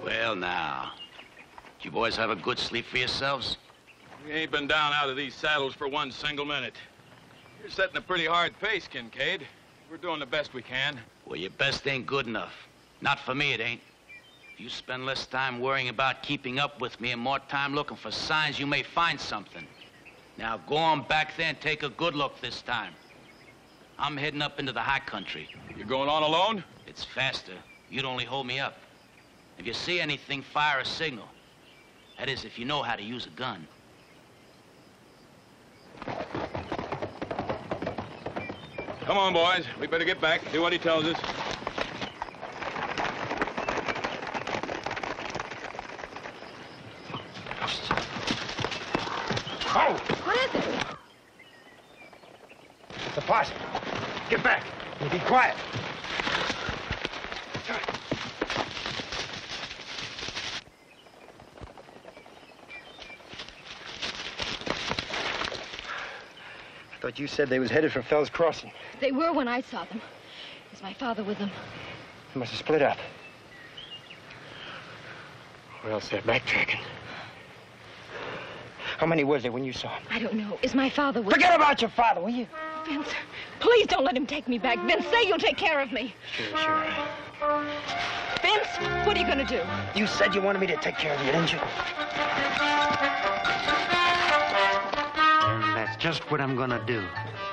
Well, now, did you boys have a good sleep for yourselves? We ain't been down out of these saddles for one single minute. You're setting a pretty hard pace, Kincaid. We're doing the best we can. Well, your best ain't good enough. Not for me, it ain't. If you spend less time worrying about keeping up with me and more time looking for signs, you may find something. Now, go on back there and take a good look this time. I'm heading up into the high country. You going on alone? It's faster. You'd only hold me up. If you see anything, fire a signal. That is, if you know how to use a gun. Come on, boys. We better get back, do what he tells us. Oh! What is it? It's a posse. Get back. And be quiet. I thought you said they was headed for Fell's Crossing. They were when I saw them. Is my father with them? They must have split up. Or else they're backtracking. How many was there when you saw him? I don't know. Is my father with Forget about your father, will you? Vince, please don't let him take me back. Vince, say you'll take care of me. Sure. Vince, what are you gonna do? You said you wanted me to take care of you, didn't you? And that's just what I'm gonna do.